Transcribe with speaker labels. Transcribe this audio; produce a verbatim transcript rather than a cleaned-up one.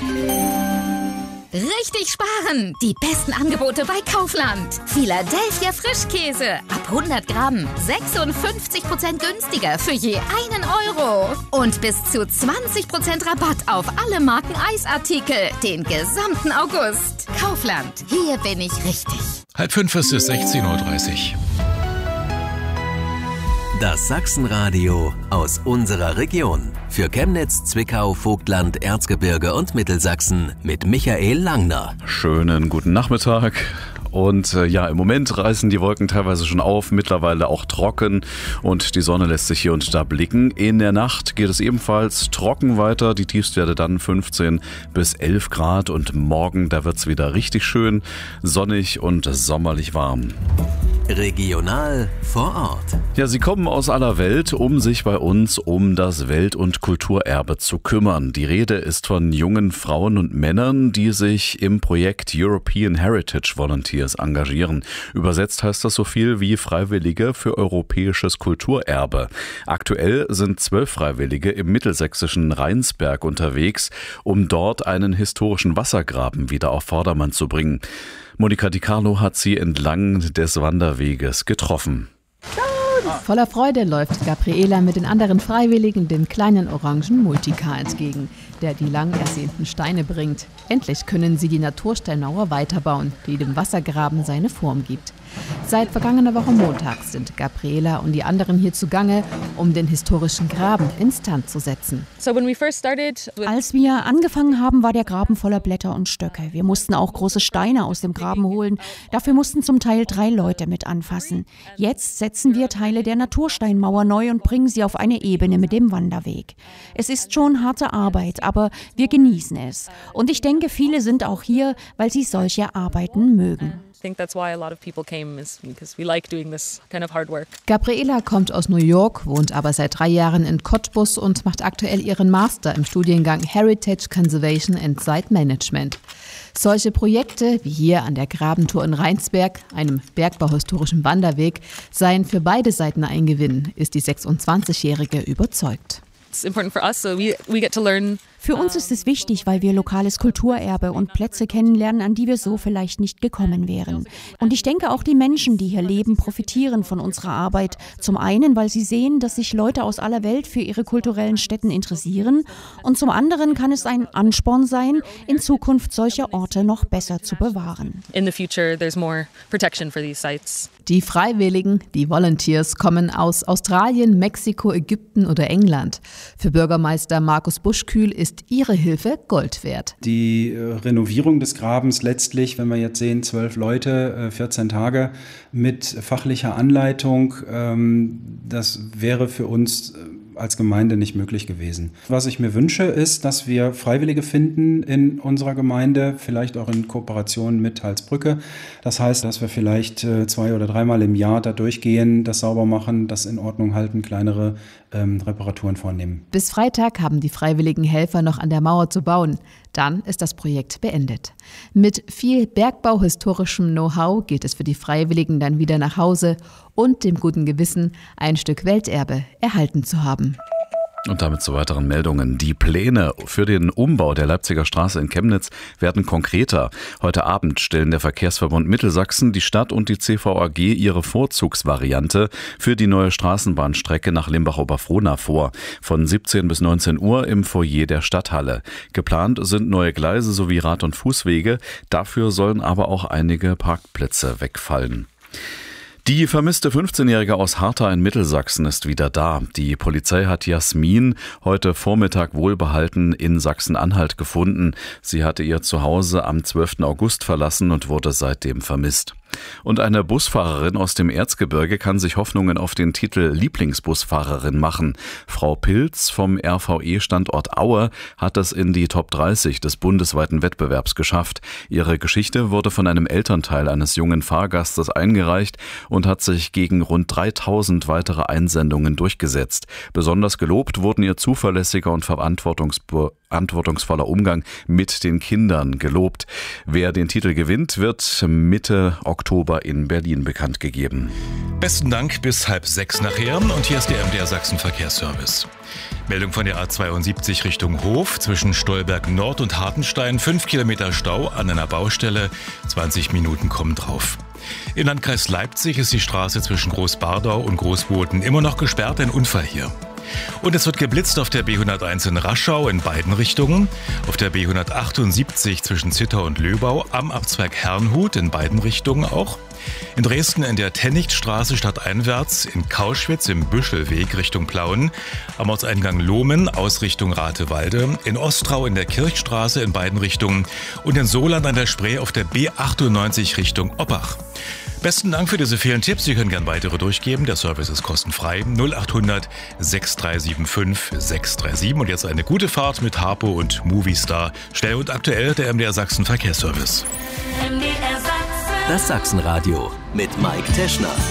Speaker 1: Richtig sparen! Die besten Angebote bei Kaufland. Philadelphia Frischkäse. Ab hundert Gramm. sechsundfünfzig Prozent günstiger für je einen Euro. Und bis zu zwanzig Prozent Rabatt auf alle Marken Eisartikel. Den gesamten August. Kaufland. Hier bin ich richtig.
Speaker 2: Halb fünf ist es sechzehn Uhr dreißig.
Speaker 3: Das Sachsenradio aus unserer Region. Für Chemnitz, Zwickau, Vogtland, Erzgebirge und Mittelsachsen mit Michael Langner.
Speaker 4: Schönen guten Nachmittag. Und äh, ja, im Moment reißen die Wolken teilweise schon auf, mittlerweile auch trocken und die Sonne lässt sich hier und da blicken. In der Nacht geht es ebenfalls trocken weiter, die Tiefstwerte dann fünfzehn bis elf Grad und morgen, da wird es wieder richtig schön sonnig und sommerlich warm.
Speaker 3: Regional vor Ort.
Speaker 4: Ja, sie kommen aus aller Welt, um sich bei uns um das Welt- und Kulturerbe zu kümmern. Die Rede ist von jungen Frauen und Männern, die sich im Projekt European Heritage Volunteers engagieren. Übersetzt heißt das so viel wie Freiwillige für europäisches Kulturerbe. Aktuell sind zwölf Freiwillige im mittelsächsischen Rheinsberg unterwegs, um dort einen historischen Wassergraben wieder auf Vordermann zu bringen. Monika Di Carlo hat sie entlang des Wanderweges getroffen.
Speaker 5: Voller Freude läuft Gabriela mit den anderen Freiwilligen dem kleinen orangen Multicar entgegen, der die lang ersehnten Steine bringt. Endlich können sie die Natursteinmauer weiterbauen, die dem Wassergraben seine Form gibt. Seit vergangener Woche Montag sind Gabriela und die anderen hier zugange, um den historischen Graben instand zu setzen.
Speaker 6: Als wir angefangen haben, war der Graben voller Blätter und Stöcke. Wir mussten auch große Steine aus dem Graben holen. Dafür mussten zum Teil drei Leute mit anfassen. Jetzt setzen wir Teile der Natursteinmauer neu und bringen sie auf eine Ebene mit dem Wanderweg. Es ist schon harte Arbeit, aber wir genießen es. Und ich denke, viele sind auch hier, weil sie solche Arbeiten mögen.
Speaker 5: Gabriela kommt aus New York, wohnt aber seit drei Jahren in Cottbus und macht aktuell ihren Master im Studiengang Heritage Conservation and Site Management. Solche Projekte wie hier an der Grabentour in Rheinsberg, einem bergbauhistorischen Wanderweg, seien für beide Seiten ein Gewinn, ist die sechsundzwanzigjährige überzeugt.
Speaker 6: Für uns ist es wichtig, weil wir lokales Kulturerbe und Plätze kennenlernen, an die wir so vielleicht nicht gekommen wären. Und ich denke, auch die Menschen, die hier leben, profitieren von unserer Arbeit. Zum einen, weil sie sehen, dass sich Leute aus aller Welt für ihre kulturellen Stätten interessieren. Und zum anderen kann es ein Ansporn sein, in Zukunft solche Orte noch besser zu bewahren.
Speaker 7: In the future, there's more protection for these sites.
Speaker 5: Die Freiwilligen, die Volunteers, kommen aus Australien, Mexiko, Ägypten oder England. Für Bürgermeister Markus Buschkühl ist ihre Hilfe Gold wert.
Speaker 8: Die äh, Renovierung des Grabens letztlich, wenn wir jetzt sehen, zwölf Leute, äh, vierzehn Tage mit fachlicher Anleitung, ähm, das wäre für uns äh, als Gemeinde nicht möglich gewesen. Was ich mir wünsche, ist, dass wir Freiwillige finden in unserer Gemeinde, vielleicht auch in Kooperation mit Halsbrücke. Das heißt, dass wir vielleicht äh, zwei oder dreimal im Jahr da durchgehen, das sauber machen, das in Ordnung halten, kleinere ähm, Reparaturen vornehmen.
Speaker 5: Bis Freitag haben die freiwilligen Helfer noch an der Mauer zu bauen. Dann ist das Projekt beendet. Mit viel bergbauhistorischem Know-how geht es für die Freiwilligen dann wieder nach Hause und dem guten Gewissen, ein Stück Welterbe erhalten zu haben.
Speaker 4: Und damit zu weiteren Meldungen. Die Pläne für den Umbau der Leipziger Straße in Chemnitz werden konkreter. Heute Abend stellen der Verkehrsverbund Mittelsachsen, die Stadt und die C V A G ihre Vorzugsvariante für die neue Straßenbahnstrecke nach Limbach-Oberfrohna vor. Von siebzehn bis neunzehn Uhr im Foyer der Stadthalle. Geplant sind neue Gleise sowie Rad- und Fußwege. Dafür sollen aber auch einige Parkplätze wegfallen. Die vermisste fünfzehnjährige aus Hartha in Mittelsachsen ist wieder da. Die Polizei hat Jasmin heute Vormittag wohlbehalten in Sachsen-Anhalt gefunden. Sie hatte ihr Zuhause am zwölften August verlassen und wurde seitdem vermisst. Und eine Busfahrerin aus dem Erzgebirge kann sich Hoffnungen auf den Titel Lieblingsbusfahrerin machen. Frau Pilz vom R V E-Standort Aue hat es in die Top dreißig des bundesweiten Wettbewerbs geschafft. Ihre Geschichte wurde von einem Elternteil eines jungen Fahrgastes eingereicht und hat sich gegen rund dreitausend weitere Einsendungen durchgesetzt. Besonders gelobt wurden ihr zuverlässiger und verantwortungsvoller Umgang mit den Kindern gelobt. Wer den Titel gewinnt, wird Mitte Oktober Oktober in Berlin bekannt gegeben.
Speaker 2: Besten Dank, bis halb sechs nachher. Und hier ist der M D R Sachsen Verkehrsservice. Meldung von der A zweiundsiebzig Richtung Hof zwischen Stolberg Nord und Hartenstein. Fünf Kilometer Stau an einer Baustelle. zwanzig Minuten kommen drauf. Im Landkreis Leipzig ist die Straße zwischen Großbardau und Großboden immer noch gesperrt. Ein Unfall hier. Und es wird geblitzt auf der B hunderteins in Raschau in beiden Richtungen, auf der B hundertachtundsiebzig zwischen Zittau und Löbau, am Abzweig Herrnhut in beiden Richtungen auch. In Dresden in der Tennichtstraße stadteinwärts, in Kauschwitz im Büschelweg Richtung Plauen, am Ortseingang Lohmen Ausrichtung Ratewalde, in Ostrau in der Kirchstraße in beiden Richtungen und in Soland an der Spree auf der B achtundneunzig Richtung Oppach. Besten Dank für diese vielen Tipps. Sie können gern weitere durchgeben. Der Service ist kostenfrei. null achthundert sechs drei sieben fünf sechs drei sieben. Und jetzt eine gute Fahrt mit Harpo und Movistar. Schnell und aktuell der M D R Sachsen Verkehrsservice.
Speaker 3: Das Sachsenradio mit Mike Teschner.